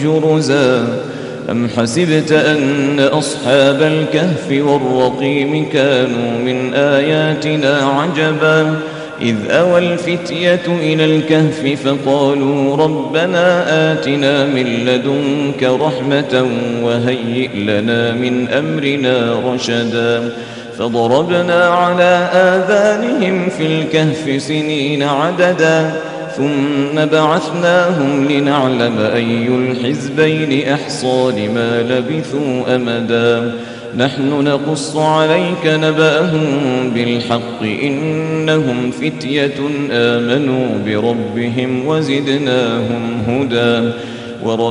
جرزا أم حسبت أن أصحاب الكهف والرقيم كانوا من آياتنا عجبا إذ أوى الفتية إلى الكهف فقالوا ربنا آتنا من لدنك رحمة وهيئ لنا من أمرنا رشدا فضربنا على آذانهم في الكهف سنين عددا ثم بعثناهم لنعلم أي الحزبين أحصى لما لبثوا أمدا نحن نقص عليك نبأهم بالحق إنهم فتية آمنوا بربهم وزدناهم هدى